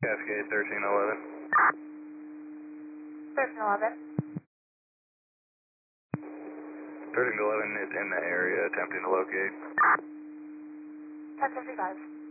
Cascade 1311. 1311. 1311 is in the area attempting to locate. 1055.